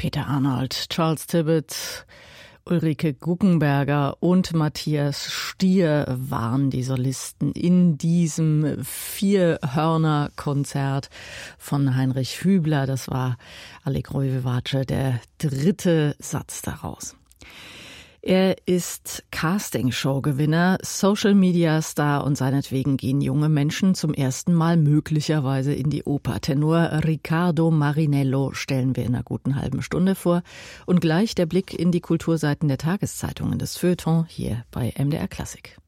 Peter Arnold, Charles Tibbett, Ulrike Guggenberger und Matthias Stier waren die Solisten in diesem Vierhörner-Konzert von Heinrich Hübler. Das war Allegro vivace, der dritte Satz daraus. Er ist Castingshow-Gewinner, Social-Media-Star und seinetwegen gehen junge Menschen zum ersten Mal möglicherweise in die Oper. Tenor Riccardo Marinello stellen wir in einer guten halben Stunde vor. Und gleich der Blick in die Kulturseiten der Tageszeitungen des Feuilleton hier bei MDR Klassik.